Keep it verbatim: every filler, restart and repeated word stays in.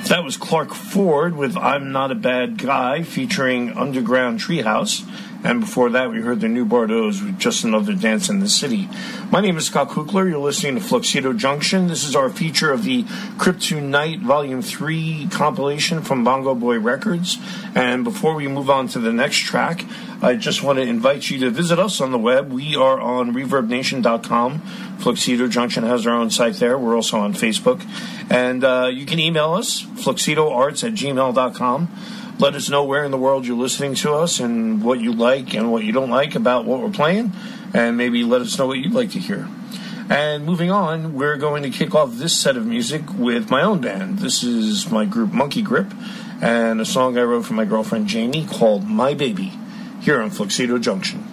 That was Clark Ford with I'm Not a Bad Guy, featuring Underground Treehouse. And before that, we heard the New Bordeaux with Just Another Dance in the City. My name is Scott Kukler. You're listening to Fluxido Junction. This is our feature of the Kryptonite Volume three compilation from Bongo Boy Records. And before we move on to the next track, I just want to invite you to visit us on the web. We are on reverb nation dot com. Fluxido Junction has our own site there. We're also on Facebook. And uh, you can email us, fluxidoarts at gmail dot com. Let us know where in the world you're listening to us and what you like and what you don't like about what we're playing. And maybe let us know what you'd like to hear. And moving on, we're going to kick off this set of music with my own band. This is my group Monkey Grip and a song I wrote for my girlfriend Jamie called My Baby, here on Fluxido Junction.